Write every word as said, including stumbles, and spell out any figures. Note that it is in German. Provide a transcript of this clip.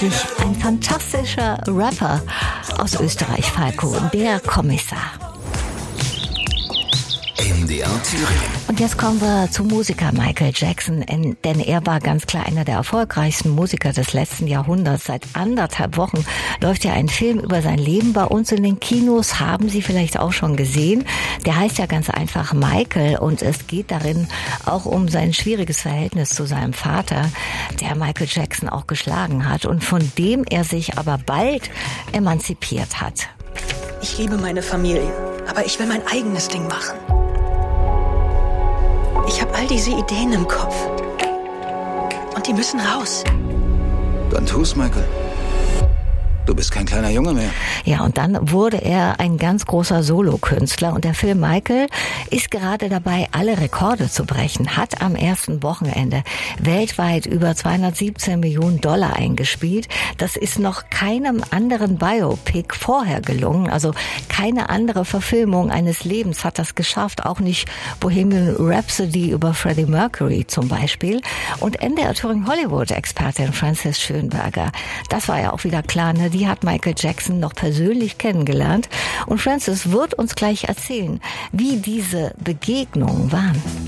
Ein fantastischer Rapper aus Österreich, Falco, der Kommissar. M D R Thüringen. Und jetzt kommen wir zum Musiker Michael Jackson, denn er war ganz klar einer der erfolgreichsten Musiker des letzten Jahrhunderts. Seit anderthalb Wochen läuft ja ein Film über sein Leben bei uns in den Kinos, haben Sie vielleicht auch schon gesehen. Der heißt ja ganz einfach Michael und es geht darin auch um sein schwieriges Verhältnis zu seinem Vater, der Michael Jackson auch geschlagen hat und von dem er sich aber bald emanzipiert hat. Ich liebe meine Familie, aber ich will mein eigenes Ding machen. Ich habe all diese Ideen im Kopf. Und die müssen raus. Dann tu's, Michael. Du bist kein kleiner Junge mehr. Ja, und dann wurde er ein ganz großer Solokünstler. Und der Film Michael ist gerade dabei, alle Rekorde zu brechen. Hat am ersten Wochenende weltweit über zweihundertsiebzehn Millionen Dollar eingespielt. Das ist noch keinem anderen Biopic vorher gelungen. Also keine andere Verfilmung eines Lebens hat das geschafft. Auch nicht Bohemian Rhapsody über Freddie Mercury zum Beispiel. Und N D R Thüringen Hollywood-Expertin Frances Schönberger, das war ja auch wieder klar, ne? Die hat Michael Jackson noch persönlich kennengelernt. Und Frances wird uns gleich erzählen, wie diese Begegnungen waren.